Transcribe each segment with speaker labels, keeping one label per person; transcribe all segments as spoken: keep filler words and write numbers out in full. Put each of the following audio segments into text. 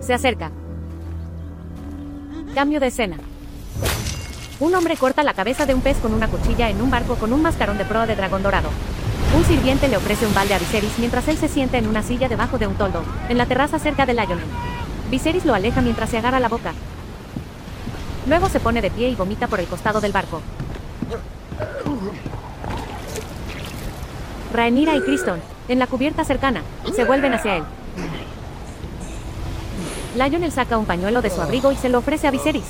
Speaker 1: Se acerca. Cambio de escena. Un hombre corta la cabeza de un pez con una cuchilla en un barco con un mascarón de proa de dragón dorado. Un sirviente le ofrece un balde a Viserys mientras él se sienta en una silla debajo de un toldo, en la terraza cerca de Lionel. Viserys lo aleja mientras se agarra la boca. Luego se pone de pie y vomita por el costado del barco. Rhaenyra y Criston, en la cubierta cercana, se vuelven hacia él. Lionel saca un pañuelo de su abrigo y se lo ofrece a Viserys.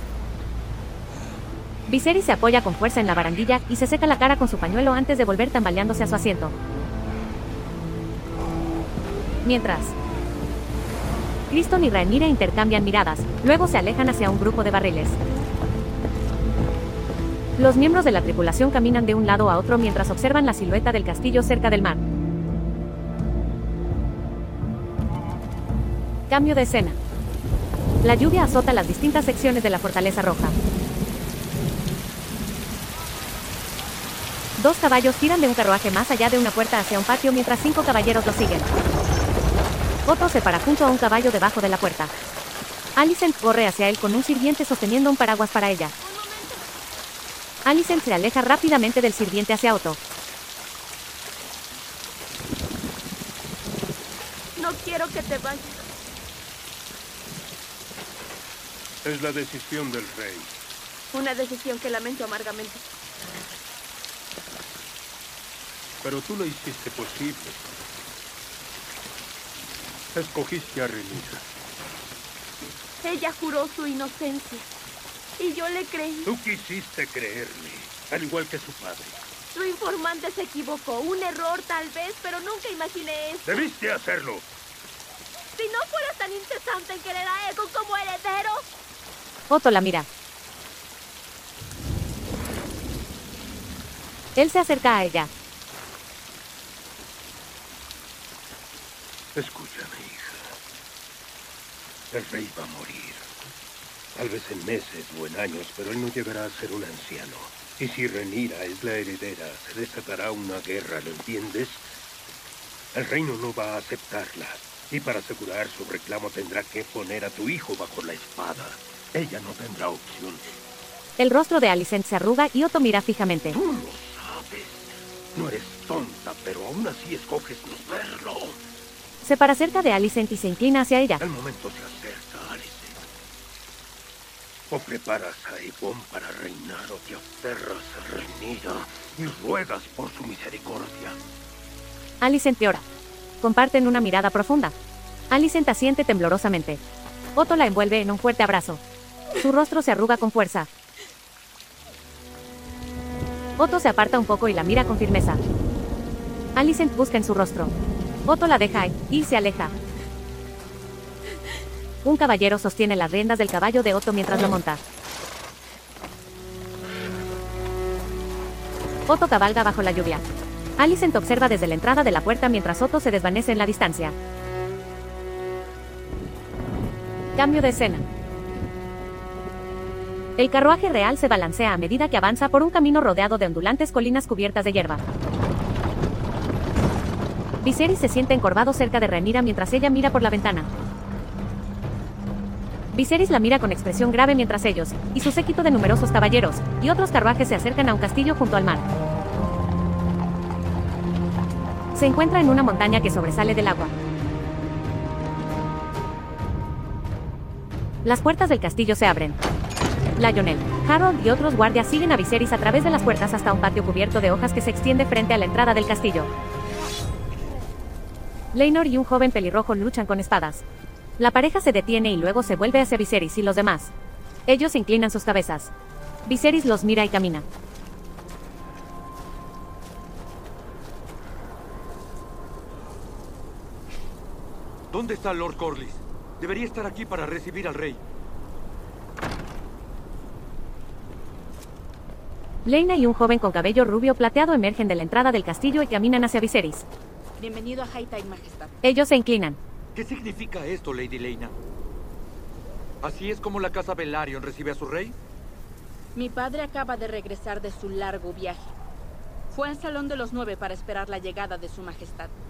Speaker 1: Viserys se apoya con fuerza en la barandilla y se seca la cara con su pañuelo antes de volver tambaleándose a su asiento. Mientras, Criston y Rhaenyra intercambian miradas, luego se alejan hacia un grupo de barriles. Los miembros de la tripulación caminan de un lado a otro mientras observan la silueta del castillo cerca del mar. Cambio de escena. La lluvia azota las distintas secciones de la Fortaleza Roja. Dos caballos tiran de un carruaje más allá de una puerta hacia un patio mientras cinco caballeros lo siguen. Otto se para junto a un caballo debajo de la puerta. Alicent corre hacia él con un sirviente sosteniendo un paraguas para ella. Alicent se aleja rápidamente del sirviente hacia Otto.
Speaker 2: No quiero que te vayas.
Speaker 3: Es la decisión del rey.
Speaker 2: Una decisión que lamento amargamente.
Speaker 3: Pero tú lo hiciste posible. Escogiste a Rhaenyra.
Speaker 2: Ella juró su inocencia. Y yo le creí.
Speaker 3: Tú quisiste creerle, al igual que su padre.
Speaker 2: Su informante se equivocó. Un error tal vez, pero nunca imaginé esto.
Speaker 3: Debiste hacerlo.
Speaker 2: Si no fueras tan incesante en querer a Egon como heredero.
Speaker 1: Otto la mira. Él se acerca a ella.
Speaker 3: Escúchame, hija. El rey va a morir. Tal vez en meses o en años, pero él no llegará a ser un anciano. Y si Rhaenyra es la heredera, se desatará una guerra, ¿lo entiendes? El reino no va a aceptarla. Y para asegurar su reclamo tendrá que poner a tu hijo bajo la espada. Ella no tendrá opción.
Speaker 1: El rostro de Alicent se arruga y Otto mira fijamente.
Speaker 3: Tú lo sabes. No eres tonta, pero aún así escoges no verlo.
Speaker 1: Se para cerca de Alicent y se inclina hacia ella.
Speaker 3: El momento se acerca, Alicent. O preparas a Aegon para reinar o te aferras a Rhaenyra y ruegas por su misericordia.
Speaker 1: Alicent llora. Comparten una mirada profunda. Alicent asiente temblorosamente. Otto la envuelve en un fuerte abrazo. Su rostro se arruga con fuerza. Otto se aparta un poco y la mira con firmeza. Alicent busca en su rostro. Otto la deja y se aleja. Un caballero sostiene las riendas del caballo de Otto mientras lo monta. Otto cabalga bajo la lluvia. Alicent observa desde la entrada de la puerta mientras Otto se desvanece en la distancia. Cambio de escena. El carruaje real se balancea a medida que avanza por un camino rodeado de ondulantes colinas cubiertas de hierba. Viserys se siente encorvado cerca de Rhaenyra mientras ella mira por la ventana. Viserys la mira con expresión grave mientras ellos, y su séquito de numerosos caballeros, y otros carruajes se acercan a un castillo junto al mar. Se encuentra en una montaña que sobresale del agua. Las puertas del castillo se abren. Lionel, Harold y otros guardias siguen a Viserys a través de las puertas hasta un patio cubierto de hojas que se extiende frente a la entrada del castillo. Laenor y un joven pelirrojo luchan con espadas. La pareja se detiene y luego se vuelve hacia Viserys y los demás. Ellos inclinan sus cabezas. Viserys los mira y camina.
Speaker 4: ¿Dónde está Lord Corlys? Debería estar aquí para recibir al rey.
Speaker 1: Laena y un joven con cabello rubio plateado emergen de la entrada del castillo y caminan hacia Viserys.
Speaker 2: Bienvenido a High Tide, Majestad.
Speaker 1: Ellos se inclinan.
Speaker 4: ¿Qué significa esto, Lady Laena? ¿Así es como la casa Velaryon recibe a su rey?
Speaker 2: Mi padre acaba de regresar de su largo viaje. Fue al Salón de los Nueve para esperar la llegada de su Majestad.